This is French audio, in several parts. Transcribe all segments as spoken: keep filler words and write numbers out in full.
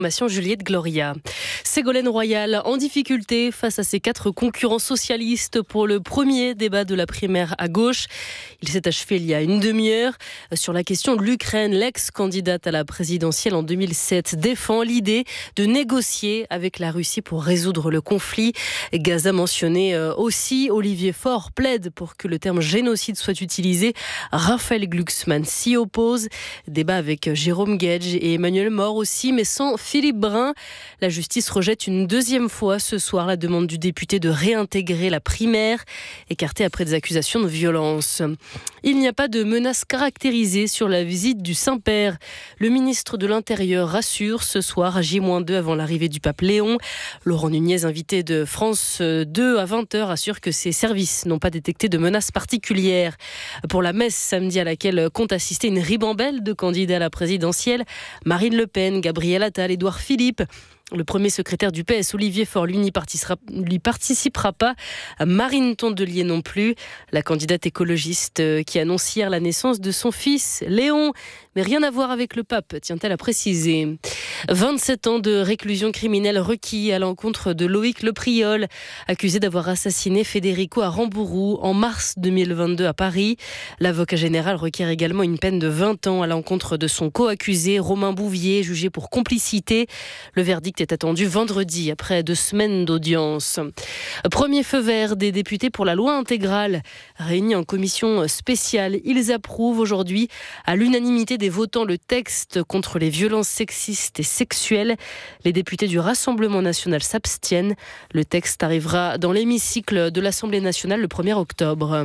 Juliette Gloria. Ségolène Royal en difficulté face à ses quatre concurrents socialistes pour le premier débat de la primaire à gauche. Il s'est achevé il y a une demi-heure. Sur la question de l'Ukraine, l'ex-candidate à la présidentielle en deux mille sept défend l'idée de négocier avec la Russie pour résoudre le conflit. Gaza mentionné aussi. Olivier Faure plaide pour que le terme génocide soit utilisé. Raphaël Glucksmann s'y oppose. Débat avec Jérôme Guedj et Emmanuel Mor aussi, mais sans Philippe Brun. La justice rejette une deuxième fois ce soir la demande du député de réintégrer la primaire, écartée après des accusations de violence. Il n'y a pas de menace caractérisée sur la visite du Saint-Père. Le ministre de l'Intérieur rassure ce soir à J moins deux avant l'arrivée du pape Léon. Laurent Nunez, invité de France deux à vingt heures, assure que ses services n'ont pas détecté de menace particulière. Pour la messe samedi à laquelle compte assister une ribambelle de candidats à la présidentielle, Marine Le Pen, Gabriel Attal, Édouard Philippe. Le premier secrétaire du P S, Olivier Faure, lui, n'y participera, lui participera pas. Marine Tondelier non plus. La candidate écologiste qui annonce hier la naissance de son fils, Léon. Mais rien à voir avec le pape, tient-elle à préciser. vingt-sept ans de réclusion criminelle requis à l'encontre de Loïc Lepriol, accusé d'avoir assassiné Federico Aramburu en mars deux mille vingt-deux à Paris. L'avocat général requiert également une peine de vingt ans à l'encontre de son co-accusé, Romain Bouvier, jugé pour complicité. Le verdict est attendu vendredi, après deux semaines d'audience. Premier feu vert des députés pour la loi intégrale. Réunis en commission spéciale, ils approuvent aujourd'hui à l'unanimité des votants le texte contre les violences sexistes et sexuelles. Les députés du Rassemblement national s'abstiennent. Le texte arrivera dans l'hémicycle de l'Assemblée nationale le premier octobre.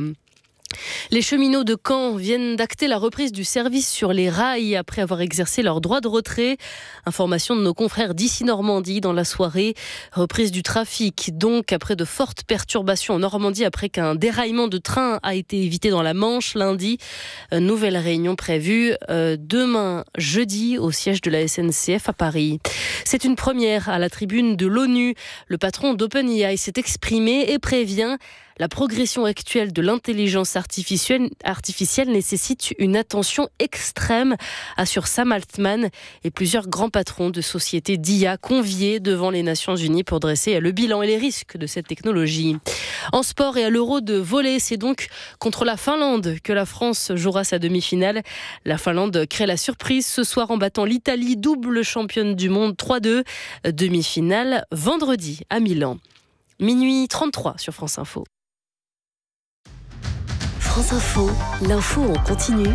Les cheminots de Caen viennent d'acter la reprise du service sur les rails après avoir exercé leur droit de retrait. Information de nos confrères d'ici Normandie dans la soirée. Reprise du trafic donc après de fortes perturbations en Normandie après qu'un déraillement de train a été évité dans la Manche lundi. Nouvelle réunion prévue euh, demain jeudi au siège de la S N C F à Paris. C'est une première à la tribune de l'ONU. Le patron d'OpenAI s'est exprimé et prévient: la progression actuelle de l'intelligence artificielle, artificielle nécessite une attention extrême, assure Sam Altman et plusieurs grands patrons de sociétés d'I A conviés devant les Nations Unies pour dresser le bilan et les risques de cette technologie. En sport et à l'Euro de volley, c'est donc contre la Finlande que la France jouera sa demi-finale. La Finlande crée la surprise ce soir en battant l'Italie, double championne du monde trois deux. Demi-finale vendredi à Milan. Minuit trente-trois sur France Info. France Info, l'info en continu.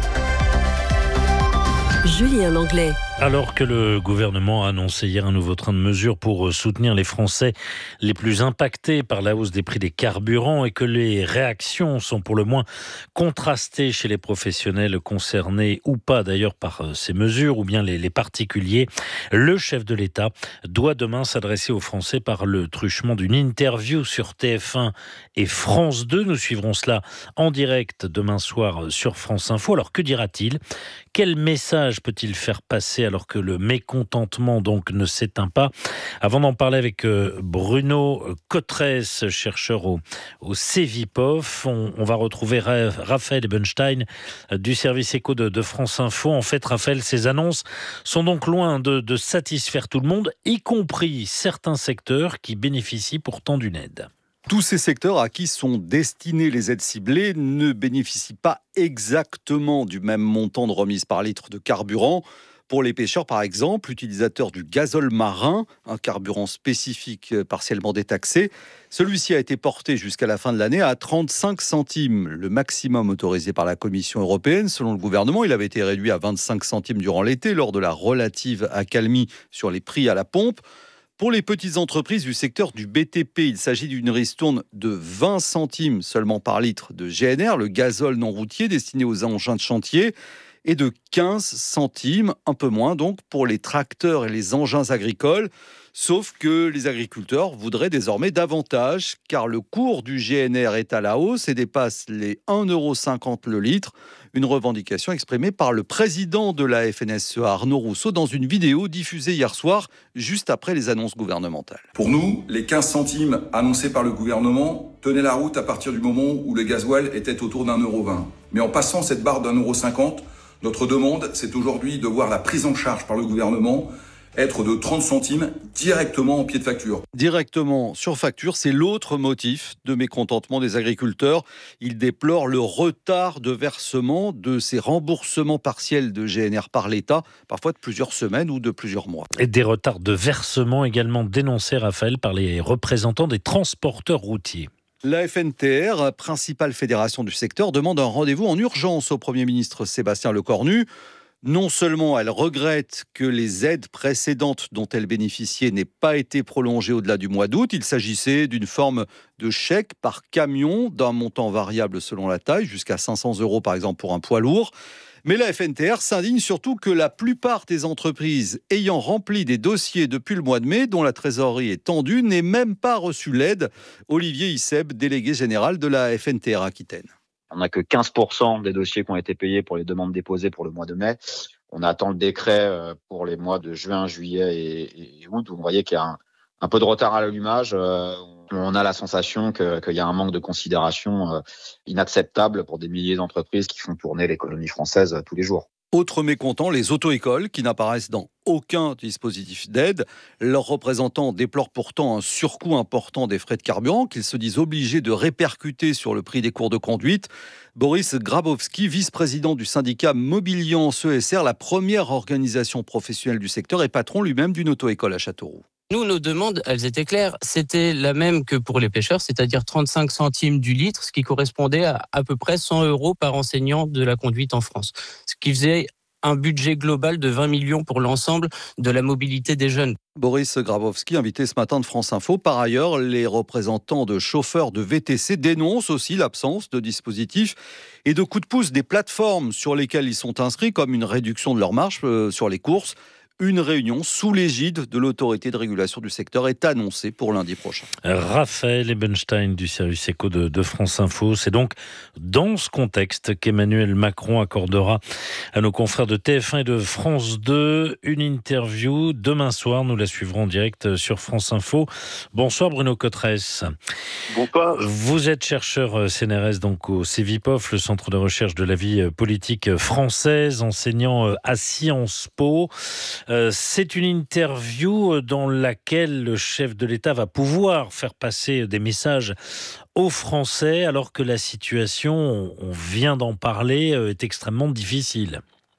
Julien Langlais. Alors que le gouvernement a annoncé hier un nouveau train de mesures pour soutenir les Français les plus impactés par la hausse des prix des carburants et que les réactions sont pour le moins contrastées chez les professionnels concernés ou pas d'ailleurs par ces mesures ou bien les, les particuliers, le chef de l'État doit demain s'adresser aux Français par le truchement d'une interview sur T F un et France deux. Nous suivrons cela en direct demain soir sur France Info. Alors que dira-t-il ? Quel message peut-il faire passer alors que le mécontentement donc ne s'éteint pas? Avant d'en parler avec Bruno Cotresse, chercheur au, au Cevipof, on, on va retrouver Raphaël Ebenstein du service éco de, de France Info. En fait, Raphaël, ces annonces sont donc loin de, de satisfaire tout le monde, y compris certains secteurs qui bénéficient pourtant d'une aide. Tous ces secteurs à qui sont destinées les aides ciblées ne bénéficient pas exactement du même montant de remise par litre de carburant. Pour les pêcheurs, par exemple, utilisateurs du gazole marin, un carburant spécifique partiellement détaxé, celui-ci a été porté jusqu'à la fin de l'année à trente-cinq centimes, le maximum autorisé par la Commission européenne. Selon le gouvernement, il avait été réduit à vingt-cinq centimes durant l'été lors de la relative accalmie sur les prix à la pompe. Pour les petites entreprises du secteur du B T P, il s'agit d'une ristourne de vingt centimes seulement par litre de G N R, le gazole non routier destiné aux engins de chantier, et de quinze centimes, un peu moins donc, pour les tracteurs et les engins agricoles. Sauf que les agriculteurs voudraient désormais davantage, car le cours du G N R est à la hausse et dépasse les un euro cinquante le litre. Une revendication exprimée par le président de la F N S E A, Arnaud Rousseau, dans une vidéo diffusée hier soir, juste après les annonces gouvernementales. Pour nous, les quinze centimes annoncés par le gouvernement tenaient la route à partir du moment où le gasoil était autour d'un euro vingt. Mais en passant cette barre d'un euro cinquante, notre demande, c'est aujourd'hui de voir la prise en charge par le gouvernement être de trente centimes directement en pied de facture. Directement sur facture, c'est l'autre motif de mécontentement des agriculteurs. Ils déplorent le retard de versement de ces remboursements partiels de G N R par l'État, parfois de plusieurs semaines ou de plusieurs mois. Et des retards de versement également dénoncés, Raphaël, par les représentants des transporteurs routiers. La F N T R, principale fédération du secteur, demande un rendez-vous en urgence au Premier ministre Sébastien Lecornu. Non seulement elle regrette que les aides précédentes dont elle bénéficiait n'aient pas été prolongées au-delà du mois d'août. Il s'agissait d'une forme de chèque par camion d'un montant variable selon la taille, jusqu'à cinq cents euros par exemple pour un poids lourd. Mais la F N T R s'indigne surtout que la plupart des entreprises ayant rempli des dossiers depuis le mois de mai, dont la trésorerie est tendue, n'aient même pas reçu l'aide. Olivier Isseb, délégué général de la F N T R Aquitaine. On n'a que quinze pour cent des dossiers qui ont été payés pour les demandes déposées pour le mois de mai. On attend le décret pour les mois de juin, juillet et, et août. Vous voyez qu'il y a un, un peu de retard à l'allumage. On a la sensation que, qu'il y a un manque de considération inacceptable pour des milliers d'entreprises qui font tourner l'économie française tous les jours. Autre mécontent, les auto-écoles qui n'apparaissent dans aucun dispositif d'aide. Leurs représentants déplorent pourtant un surcoût important des frais de carburant qu'ils se disent obligés de répercuter sur le prix des cours de conduite. Boris Grabowski, vice-président du syndicat Mobiliance E S R, la première organisation professionnelle du secteur et patron lui-même d'une auto-école à Châteauroux. Nous, nos demandes, elles étaient claires. C'était la même que pour les pêcheurs, c'est-à-dire trente-cinq centimes du litre, ce qui correspondait à à peu près cent euros par enseignant de la conduite en France. Ce qui faisait un budget global de vingt millions pour l'ensemble de la mobilité des jeunes. Boris Grabowski, invité ce matin de France Info. Par ailleurs, les représentants de chauffeurs de V T C dénoncent aussi l'absence de dispositifs et de coups de pouce des plateformes sur lesquelles ils sont inscrits, comme une réduction de leur marge sur les courses. Une réunion sous l'égide de l'autorité de régulation du secteur est annoncée pour lundi prochain. Raphaël Ebenstein du service éco de, de France Info. C'est donc dans ce contexte qu'Emmanuel Macron accordera à nos confrères de T F un et de France deux une interview. Demain soir, nous la suivrons en direct sur France Info. Bonsoir Bruno Cotresse. Bonsoir. Vous êtes chercheur C N R S donc au CEVIPOF, le Centre de recherche de la vie politique française, enseignant à Sciences Po. C'est une interview dans laquelle le chef de l'État va pouvoir faire passer des messages aux Français alors que la situation, on vient d'en parler, est extrêmement difficile.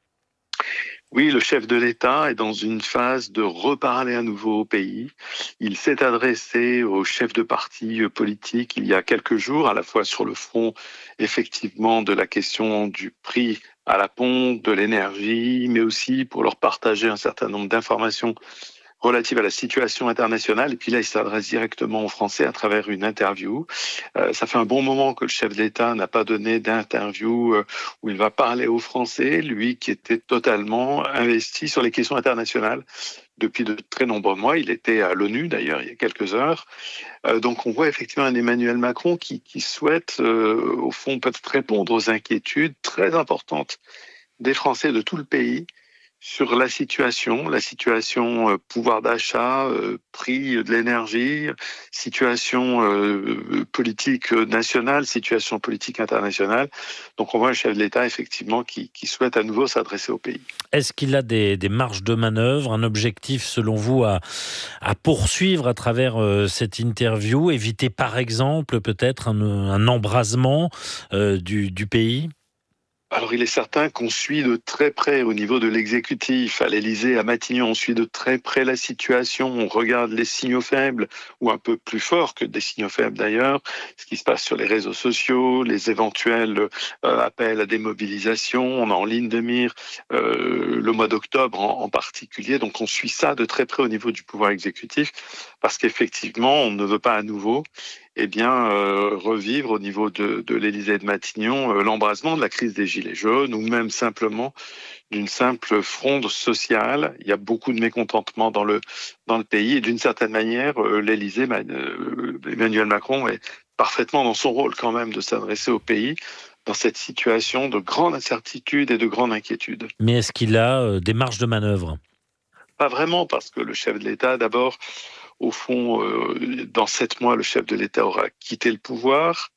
Oui, le chef de l'État est dans une phase de reparler à nouveau au pays. Il s'est adressé aux chefs de partis politiques il y a quelques jours, à la fois sur le front, effectivement, de la question du prix à la pompe, de l'énergie, mais aussi pour leur partager un certain nombre d'informations relatives à la situation internationale. Et puis là, il s'adresse directement aux Français à travers une interview. Euh, ça fait un bon moment que le chef d'État n'a pas donné d'interview euh, où il va parler aux Français, lui qui était totalement investi sur les questions internationales. Depuis de très nombreux mois, il était à l'ONU d'ailleurs il y a quelques heures. Euh, donc on voit effectivement un Emmanuel Macron qui, qui souhaite euh, au fond peut-être répondre aux inquiétudes très importantes des Français de tout le pays sur la situation, la situation euh, pouvoir d'achat, euh, prix de l'énergie, situation euh, politique nationale, situation politique internationale. Donc on voit un chef de l'État effectivement qui, qui souhaite à nouveau s'adresser au pays. Est-ce qu'il a des, des marges de manœuvre, un objectif selon vous à, à poursuivre à travers euh, cette interview, éviter par exemple peut-être un, un embrasement euh, du, du pays ? Alors il est certain qu'on suit de très près au niveau de l'exécutif, à l'Élysée, à Matignon, on suit de très près la situation, on regarde les signaux faibles, ou un peu plus forts que des signaux faibles d'ailleurs, ce qui se passe sur les réseaux sociaux, les éventuels euh, appels à des mobilisations, on a en ligne de mire euh, le mois d'octobre en, en particulier, donc on suit ça de très près au niveau du pouvoir exécutif, parce qu'effectivement on ne veut pas à nouveau eh bien, euh, revivre au niveau de, de l'Élysée et de Matignon euh, l'embrasement de la crise des Gilets jaunes ou même simplement d'une simple fronde sociale. Il y a beaucoup de mécontentement dans le, dans le pays et d'une certaine manière, euh, l'Élysée, euh, Emmanuel Macron est parfaitement dans son rôle quand même de s'adresser au pays dans cette situation de grande incertitude et de grande inquiétude. Mais est-ce qu'il a euh, des marges de manœuvre ? Pas vraiment, parce que le chef de l'État, d'abord, au fond, euh, dans sept mois, le chef de l'État aura quitté le pouvoir.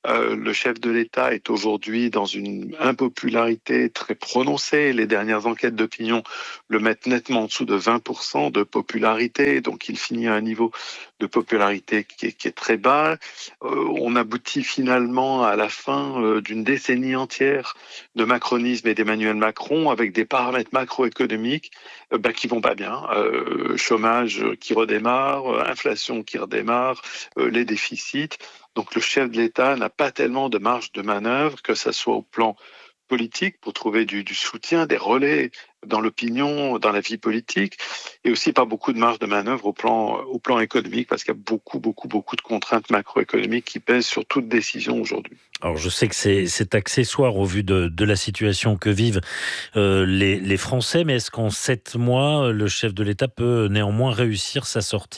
Euh, le chef de l'État est aujourd'hui dans une impopularité très prononcée. Les dernières enquêtes d'opinion le mettent nettement en dessous de vingt pour cent de popularité, donc il finit à un niveau de popularité qui est, qui est très bas. Euh, on aboutit finalement à la fin euh, d'une décennie entière de macronisme et d'Emmanuel Macron avec des paramètres macroéconomiques euh, bah, qui vont pas bien. Euh, chômage qui redémarre, euh, inflation qui redémarre, euh, les déficits. Donc le chef de l'État n'a pas tellement de marge de manœuvre, que ça soit au plan politique pour trouver du, du soutien, des relais dans l'opinion, dans la vie politique, et aussi pas beaucoup de marge de manœuvre au plan, au plan économique, parce qu'il y a beaucoup, beaucoup, beaucoup de contraintes macroéconomiques qui pèsent sur toute décision aujourd'hui. Alors je sais que c'est, c'est accessoire au vu de, de la situation que vivent euh, les, les Français, mais est-ce qu'en sept mois, le chef de l'État peut néanmoins réussir sa sortie ?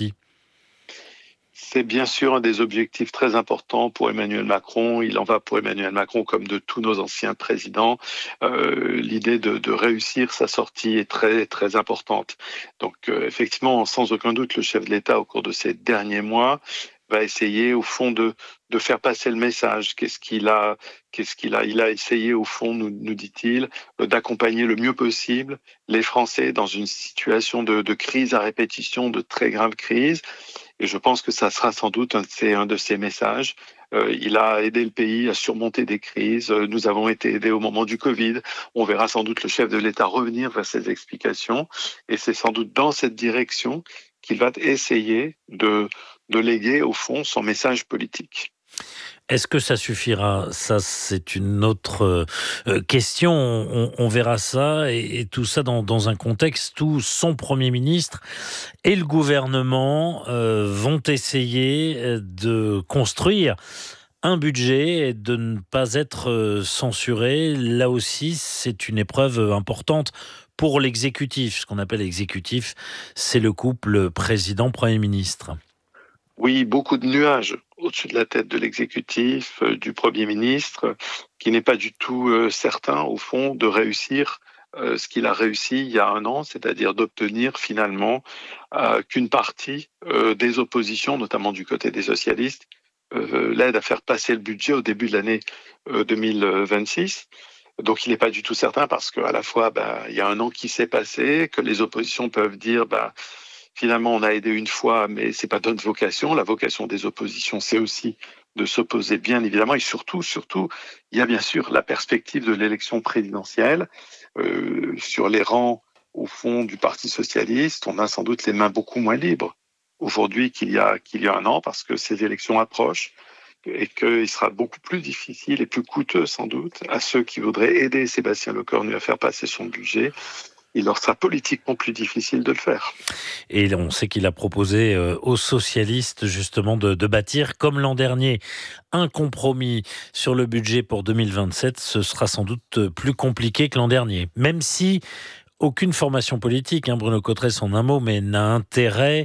C'est bien sûr un des objectifs très importants pour Emmanuel Macron. Il en va pour Emmanuel Macron comme de tous nos anciens présidents. Euh, l'idée de, de réussir sa sortie est très, très importante. Donc euh, effectivement, sans aucun doute, le chef de l'État, au cours de ces derniers mois, va essayer au fond de, de faire passer le message. Qu'est-ce qu'il a, qu'est-ce qu'il a, il a essayé au fond, nous, nous dit-il, d'accompagner le mieux possible les Français dans une situation de, de crise à répétition, de très grave crise. Et je pense que ça sera sans doute un de ces, un de ces messages. Euh, il a aidé le pays à surmonter des crises. Nous avons été aidés au moment du Covid. On verra sans doute le chef de l'État revenir vers ses explications. Et c'est sans doute dans cette direction qu'il va essayer de, de léguer, au fond, son message politique. Est-ce que ça suffira ? Ça, c'est une autre euh, question. On, on verra ça, et, et tout ça dans, dans un contexte où son Premier ministre et le gouvernement euh, vont essayer de construire un budget et de ne pas être censuré. Là aussi, c'est une épreuve importante pour l'exécutif. Ce qu'on appelle l'exécutif, c'est le couple président-Premier ministre. Oui, beaucoup de nuages au-dessus de la tête de l'exécutif, euh, du Premier ministre, qui n'est pas du tout euh, certain, au fond, de réussir euh, ce qu'il a réussi il y a un an, c'est-à-dire d'obtenir finalement euh, qu'une partie euh, des oppositions, notamment du côté des socialistes, euh, l'aide à faire passer le budget au début de l'année euh, deux mille vingt-six. Donc il n'est pas du tout certain parce qu'à la fois, bah, il y a un an qui s'est passé, que les oppositions peuvent dire... Bah, finalement, on a aidé une fois, mais c'est pas notre vocation. La vocation des oppositions, c'est aussi de s'opposer, bien évidemment. Et surtout, surtout, il y a bien sûr la perspective de l'élection présidentielle. Euh, sur les rangs, au fond, du Parti socialiste, on a sans doute les mains beaucoup moins libres aujourd'hui qu'il y a, qu'il y a un an, parce que ces élections approchent et qu'il sera beaucoup plus difficile et plus coûteux, sans doute, à ceux qui voudraient aider Sébastien Lecornu à faire passer son budget. Il leur sera politiquement plus difficile de le faire. Et on sait qu'il a proposé aux socialistes justement de, de bâtir, comme l'an dernier, un compromis sur le budget pour deux mille vingt-sept. Ce sera sans doute plus compliqué que l'an dernier. Même si aucune formation politique, hein, Bruno Cotresse en un mot, mais n'a intérêt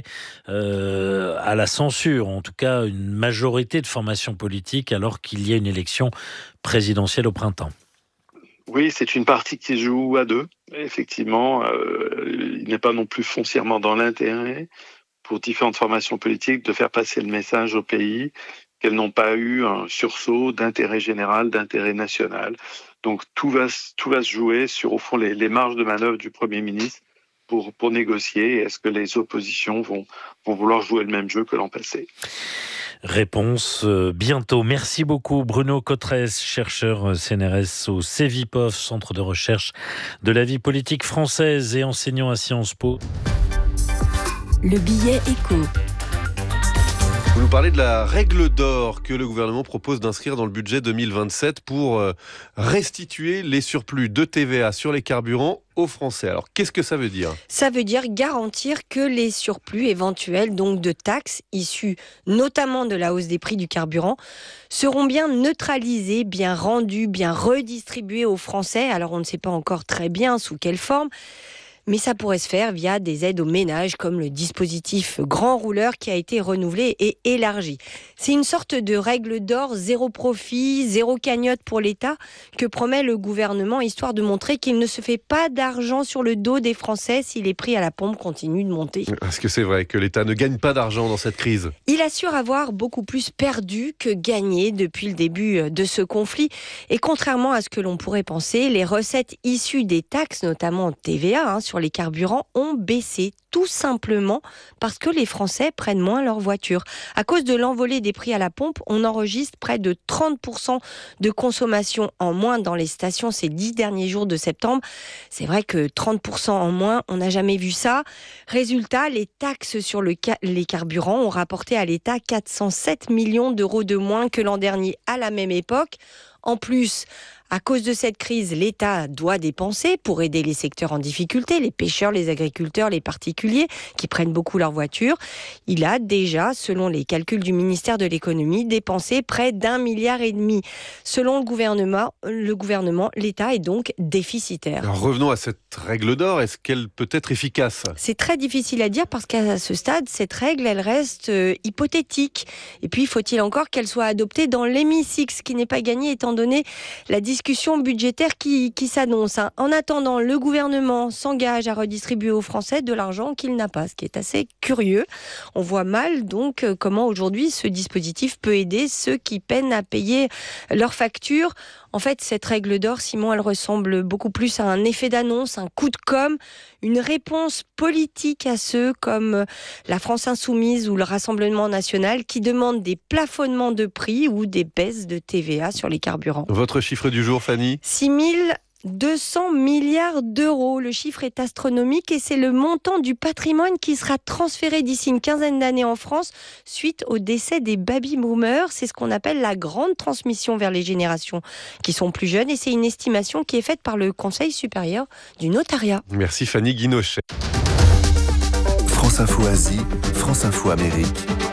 euh, à la censure. En tout cas, une majorité de formations politiques alors qu'il y a une élection présidentielle au printemps. Oui, c'est une partie qui se joue à deux. Effectivement, euh, il n'est pas non plus foncièrement dans l'intérêt pour différentes formations politiques de faire passer le message au pays qu'elles n'ont pas eu un sursaut d'intérêt général, d'intérêt national. Donc tout va, tout va se jouer sur, au fond, les, les marges de manœuvre du Premier ministre pour, pour négocier. Est-ce que les oppositions vont, vont vouloir jouer le même jeu que l'an passé ? Réponse bientôt. Merci beaucoup Bruno Cotresse, chercheur C N R S au CEVIPOF, Centre de recherche de la vie politique française et enseignant à Sciences Po. Le billet écho. Vous nous parlez de la règle d'or que le gouvernement propose d'inscrire dans le budget deux mille vingt-sept pour restituer les surplus de T V A sur les carburants aux Français. Alors, qu'est-ce que ça veut dire ? Ça veut dire garantir que les surplus éventuels, donc de taxes issus notamment de la hausse des prix du carburant, seront bien neutralisés, bien rendus, bien redistribués aux Français. Alors, on ne sait pas encore très bien sous quelle forme. mais ça pourrait se faire via des aides aux ménages comme le dispositif Grand Rouleur qui a été renouvelé et élargi. C'est une sorte de règle d'or, zéro profit, zéro cagnotte pour l'État que promet le gouvernement, histoire de montrer qu'il ne se fait pas d'argent sur le dos des Français si les prix à la pompe continuent de monter. Est-ce que c'est vrai que l'État ne gagne pas d'argent dans cette crise ? Il assure avoir beaucoup plus perdu que gagné depuis le début de ce conflit. Et contrairement à ce que l'on pourrait penser, les recettes issues des taxes, notamment T V A hein, sur les carburants, ont baissé. Tout simplement parce que les Français prennent moins leur voiture. À cause de l'envolée des prix à la pompe, on enregistre près de trente pour cent de consommation en moins dans les stations ces dix derniers jours de septembre. C'est vrai que trente pour cent en moins, on n'a jamais vu ça. Résultat, les taxes sur le ca- les carburants ont rapporté à l'État quatre cent sept millions d'euros de moins que l'an dernier à la même époque. En plus, à cause de cette crise, l'État doit dépenser pour aider les secteurs en difficulté, les pêcheurs, les agriculteurs, les particuliers qui prennent beaucoup leur voiture. Il a déjà, selon les calculs du ministère de l'économie, dépensé près d'un milliard et demi. Selon le gouvernement, le gouvernement, l'État est donc déficitaire. Alors revenons à cette règle d'or. Est-ce qu'elle peut être efficace ? C'est très difficile à dire parce qu'à ce stade, cette règle, elle reste euh, hypothétique. Et puis, faut-il encore qu'elle soit adoptée dans l'hémicycle, ce qui n'est pas gagné étant donné la discussion budgétaire qui, qui s'annonce. Hein. En attendant, le gouvernement s'engage à redistribuer aux Français de l'argent qu'il n'a pas, ce qui est assez curieux. On voit mal donc comment aujourd'hui ce dispositif peut aider ceux qui peinent à payer leurs factures. En fait, cette règle d'or, Simon, elle ressemble beaucoup plus à un effet d'annonce, un coup de com', une réponse politique à ceux comme la France Insoumise ou le Rassemblement National qui demandent des plafonnements de prix ou des baisses de T V A sur les carburants. Votre chiffre du jour, Fanny ? six mille deux cents milliards d'euros. Le chiffre est astronomique et c'est le montant du patrimoine qui sera transféré d'ici une quinzaine d'années en France suite au décès des baby-boomers. C'est ce qu'on appelle la grande transmission vers les générations qui sont plus jeunes et c'est une estimation qui est faite par le Conseil supérieur du notariat. Merci Fanny Guinochet. France Info Asie, France Info Amérique.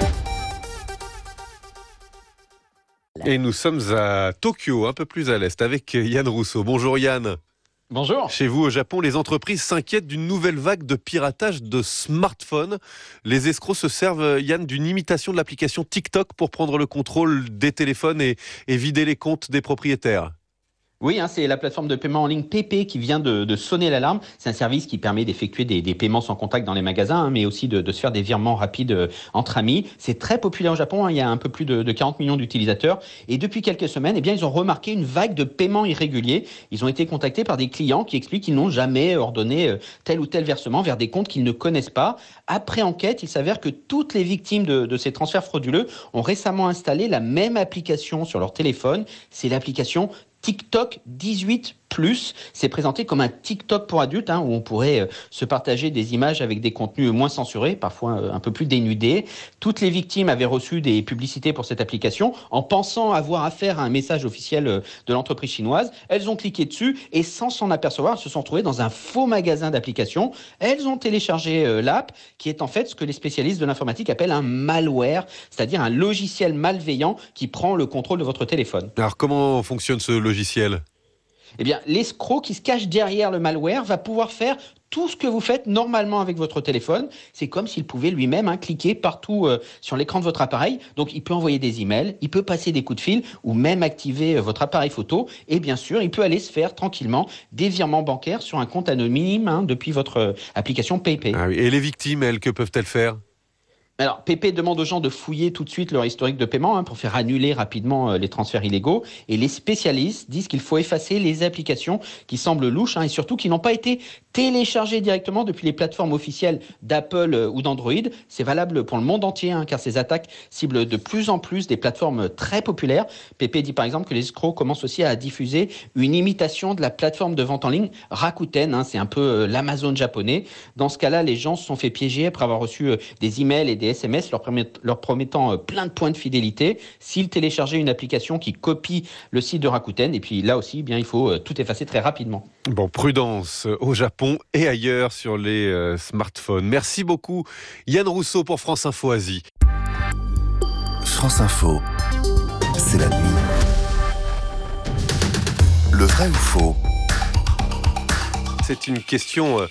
Et nous sommes à Tokyo, un peu plus à l'est, avec Yann Rousseau. Bonjour Yann. Bonjour. Chez vous au Japon, les entreprises s'inquiètent d'une nouvelle vague de piratage de smartphones. Les escrocs se servent, Yann, d'une imitation de l'application TikTok pour prendre le contrôle des téléphones et, et vider les comptes des propriétaires. Oui, hein, c'est la plateforme de paiement en ligne PayPay qui vient de, de sonner l'alarme. C'est un service qui permet d'effectuer des, des paiements sans contact dans les magasins, hein, mais aussi de, de se faire des virements rapides euh, entre amis. C'est très populaire au Japon, hein, il y a un peu plus de, de quarante millions d'utilisateurs. Et depuis quelques semaines, eh bien, ils ont remarqué une vague de paiements irréguliers. Ils ont été contactés par des clients qui expliquent qu'ils n'ont jamais ordonné euh, tel ou tel versement vers des comptes qu'ils ne connaissent pas. Après enquête, il s'avère que toutes les victimes de, de ces transferts frauduleux ont récemment installé la même application sur leur téléphone. C'est l'application TikTok dix-huit plus, c'est présenté comme un TikTok pour adultes, hein, où on pourrait euh, se partager des images avec des contenus moins censurés, parfois euh, un peu plus dénudés. Toutes les victimes avaient reçu des publicités pour cette application en pensant avoir affaire à un message officiel euh, de l'entreprise chinoise. Elles ont cliqué dessus et sans s'en apercevoir, elles se sont retrouvées dans un faux magasin d'applications. Elles ont téléchargé euh, l'app qui est en fait ce que les spécialistes de l'informatique appellent un malware, c'est-à-dire un logiciel malveillant qui prend le contrôle de votre téléphone. Alors comment fonctionne ce logiciel ? Eh bien, l'escroc qui se cache derrière le malware va pouvoir faire tout ce que vous faites normalement avec votre téléphone. C'est comme s'il pouvait lui-même hein, cliquer partout euh, sur l'écran de votre appareil. Donc, il peut envoyer des emails, il peut passer des coups de fil ou même activer euh, votre appareil photo. Et bien sûr, il peut aller se faire tranquillement des virements bancaires sur un compte anonyme hein, depuis votre euh, application PayPay. Ah oui. Et les victimes, elles, que peuvent-elles faire ? Alors, PayPay demande aux gens de fouiller tout de suite leur historique de paiement hein, pour faire annuler rapidement euh, les transferts illégaux. Et les spécialistes disent qu'il faut effacer les applications qui semblent louches hein, et surtout qui n'ont pas été téléchargées directement depuis les plateformes officielles d'Apple euh, ou d'Android. C'est valable pour le monde entier hein, car ces attaques ciblent de plus en plus des plateformes très populaires. PayPay dit par exemple que les escrocs commencent aussi à diffuser une imitation de la plateforme de vente en ligne Rakuten. Hein, c'est un peu euh, l'Amazon japonais. Dans ce cas-là, les gens se sont fait piéger après avoir reçu euh, des emails et des S M S leur, permet, leur promettant euh, plein de points de fidélité s'ils téléchargeaient une application qui copie le site de Rakuten. Et puis là aussi, eh bien, il faut euh, tout effacer très rapidement. Bon, prudence au Japon et ailleurs sur les euh, smartphones. Merci beaucoup Yann Rousseau pour France Info Asie. France Info, c'est la nuit. Le vrai ou faux ? C'est une question... Euh,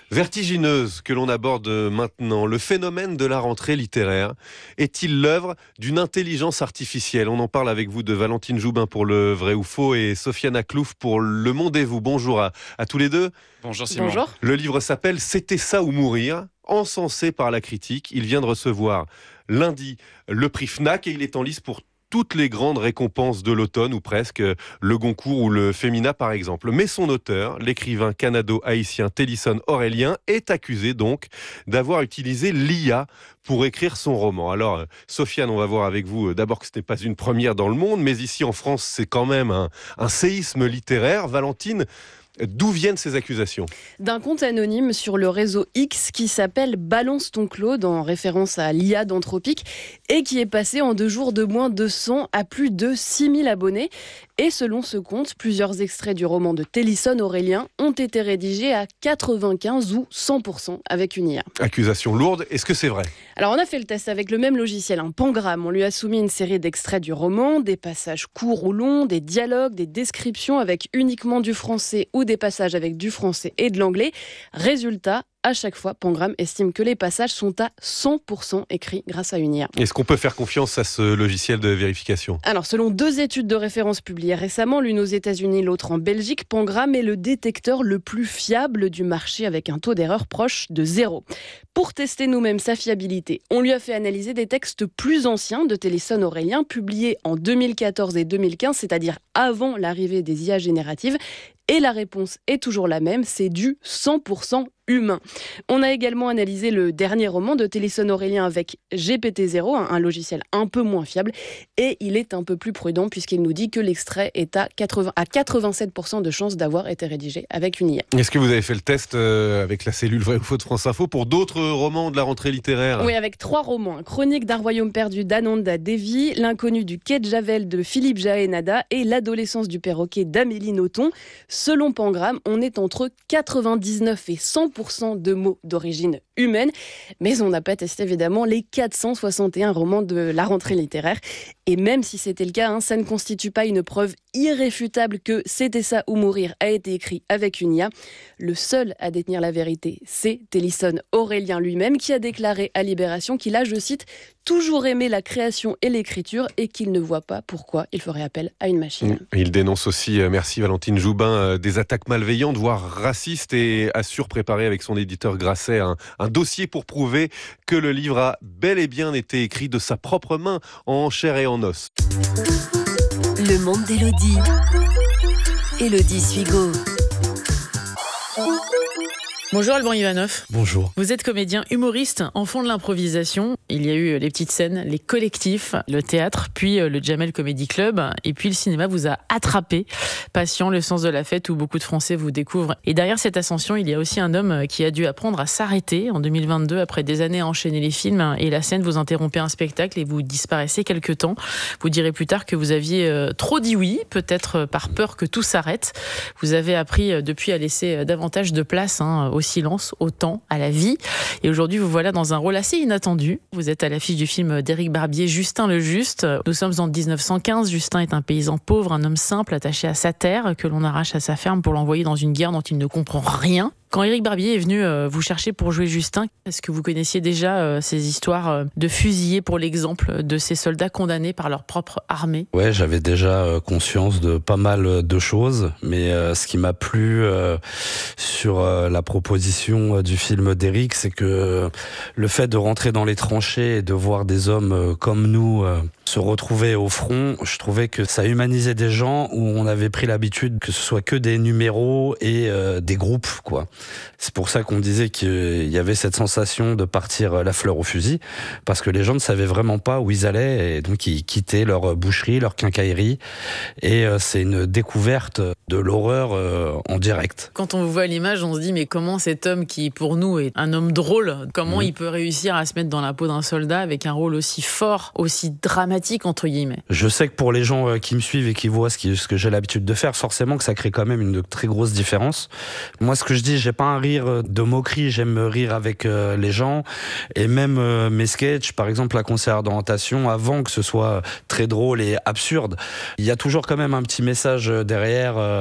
vertigineuse que l'on aborde maintenant. Le phénomène de la rentrée littéraire est-il l'œuvre d'une intelligence artificielle ? On en parle avec vous de Valentine Joubin pour Le Vrai ou Faux et Sofiane Aklouf pour Le Monde et vous. Bonjour à, à tous les deux. Bonjour Simon. Bonjour. Le livre s'appelle « C'était ça ou mourir », encensé par la critique. Il vient de recevoir lundi le prix Fnac et il est en lice pour toutes les grandes récompenses de l'automne, ou presque, le Goncourt ou le Femina par exemple. Mais son auteur, l'écrivain canado-haïtien Télisson Aurélien, est accusé donc d'avoir utilisé l'I A pour écrire son roman. Alors, Sofiane, on va voir avec vous d'abord que ce n'est pas une première dans le monde, mais ici en France, c'est quand même un, un séisme littéraire. Valentine, d'où viennent ces accusations ? D'un compte anonyme sur le réseau X qui s'appelle Balance ton Claude, en référence à l'I A d'Anthropique, et qui est passé en deux jours de moins de cent à plus de six mille abonnés. Et selon ce compte, plusieurs extraits du roman de Télisson Aurélien ont été rédigés à quatre-vingt-quinze ou cent pour cent avec une I A. Accusation lourde, est-ce que c'est vrai ? Alors on a fait le test avec le même logiciel, un Pangramme. On lui a soumis une série d'extraits du roman, des passages courts ou longs, des dialogues, des descriptions avec uniquement du français ou des passages avec du français et de l'anglais. Résultat, à chaque fois, Pangramme estime que les passages sont à cent pour cent écrits grâce à une I A. Est-ce qu'on peut faire confiance à ce logiciel de vérification ? Alors, selon deux études de référence publiées récemment, l'une aux États-Unis, l'autre en Belgique, Pangramme est le détecteur le plus fiable du marché avec un taux d'erreur proche de zéro. Pour tester nous-mêmes sa fiabilité, on lui a fait analyser des textes plus anciens de Télisson Aurélien, publiés en deux mille quatorze et deux mille quinze, c'est-à-dire avant l'arrivée des I A génératives. Et la réponse est toujours la même, c'est du cent pour cent humain. On a également analysé le dernier roman de Télisson Aurélien avec G P T zéro, un logiciel un peu moins fiable, et il est un peu plus prudent puisqu'il nous dit que l'extrait est à, quatre-vingts, à quatre-vingt-sept pour cent de chances d'avoir été rédigé avec une I A. Est-ce que vous avez fait le test avec la cellule Vrai ou Faux de France Info pour d'autres romans de la rentrée littéraire ? Oui, avec trois romans. Chronique d'un royaume perdu d'Ananda Devi, L'inconnu du quai de Javel de Philippe Jaénada et L'adolescence du perroquet d'Amélie Nothomb. Selon Pangramme, on est entre quatre-vingt-dix-neuf et cent pour cent de mots d'origine humaine. Mais on n'a pas testé évidemment les quatre cent soixante et un romans de la rentrée littéraire. Et même si c'était le cas, hein, ça ne constitue pas une preuve irréfutable que C'était ça ou mourir a été écrit avec une I A. Le seul à détenir la vérité, c'est Télisson Aurélien lui-même qui a déclaré à Libération qu'il a, je cite, toujours aimé la création et l'écriture et qu'il ne voit pas pourquoi il ferait appel à une machine. Il dénonce aussi, merci Valentine Joubin, des attaques malveillantes, voire racistes, et assure préparer avec son éditeur Grasset un, un dossier pour prouver que le livre a bel et bien été écrit de sa propre main, en chair et en os. Le monde d'Élodie. Élodie Suigo. Bonjour Alban Ivanov. Bonjour. Vous êtes comédien humoriste, enfant de l'improvisation. Il y a eu les petites scènes, les collectifs, le théâtre, puis le Jamel Comedy Club. Et puis le cinéma vous a attrapé. Patient, Le sens de la fête, où beaucoup de Français vous découvrent. Et derrière cette ascension, il y a aussi un homme qui a dû apprendre à s'arrêter en deux mille vingt-deux, après des années à enchaîner les films. Et la scène, vous interrompez un spectacle et vous disparaissez quelque temps. Vous direz plus tard que vous aviez trop dit oui, peut-être par peur que tout s'arrête. Vous avez appris depuis à laisser davantage de place hein, au silence, au temps, à la vie. Et aujourd'hui, vous voilà dans un rôle assez inattendu. Vous êtes à l'affiche du film d'Éric Barbier, Justin le Juste. Nous sommes en dix-neuf cent quinze. Justin est un paysan pauvre, un homme simple, attaché à sa terre, que l'on arrache à sa ferme pour l'envoyer dans une guerre dont il ne comprend rien. Quand Éric Barbier est venu euh, vous chercher pour jouer Justin, est-ce que vous connaissiez déjà euh, ces histoires euh, de fusillés pour l'exemple de ces soldats condamnés par leur propre armée ? Ouais, j'avais déjà euh, conscience de pas mal de choses, mais euh, ce qui m'a plu euh, sur euh, la proposition euh, du film d'Éric, c'est que euh, le fait de rentrer dans les tranchées et de voir des hommes euh, comme nous euh, se retrouver au front, je trouvais que ça humanisait des gens où on avait pris l'habitude que ce soit que des numéros et euh, des groupes, quoi. C'est pour ça qu'on disait qu'il y avait cette sensation de partir la fleur au fusil, parce que les gens ne savaient vraiment pas où ils allaient, et donc ils quittaient leur boucherie, leur quincaillerie, et c'est une découverte de l'horreur en direct. Quand on vous voit à l'image, on se dit mais comment cet homme qui pour nous est un homme drôle, comment mmh. il peut réussir à se mettre dans la peau d'un soldat avec un rôle aussi fort, aussi dramatique entre guillemets ? Je sais que pour les gens qui me suivent et qui voient ce, qui, ce que j'ai l'habitude de faire, forcément que ça crée quand même une très grosse différence. Moi, ce que je dis, j'ai pas un rire de moquerie, j'aime rire avec euh, les gens, et même euh, mes sketchs, par exemple la conseillère d'orientation, avant que ce soit très drôle et absurde, il y a toujours quand même un petit message derrière, euh,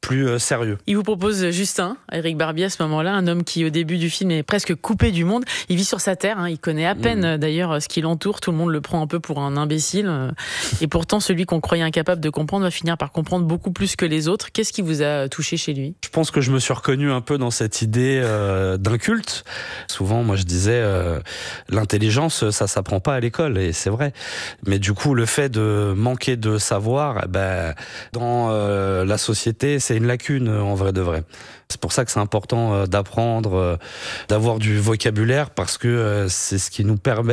plus euh, sérieux. Il vous propose Justin, Éric Barbier à ce moment-là, un homme qui au début du film est presque coupé du monde. Il vit sur sa terre, hein, il connaît à peine mmh. d'ailleurs ce qui l'entoure, tout le monde le prend un peu pour un imbécile. Et pourtant, celui qu'on croyait incapable de comprendre va finir par comprendre beaucoup plus que les autres. Qu'est-ce qui vous a touché chez lui ? Je pense que je me suis reconnu un peu dans cette idée euh, d'un culte. Souvent, moi je disais, euh, l'intelligence, ça s'apprend pas à l'école, et c'est vrai. Mais du coup, le fait de manquer de savoir, eh ben, dans euh, la société, c'est une lacune en vrai de vrai. C'est pour ça que c'est important euh, d'apprendre, euh, d'avoir du vocabulaire, parce que euh, c'est ce qui nous permet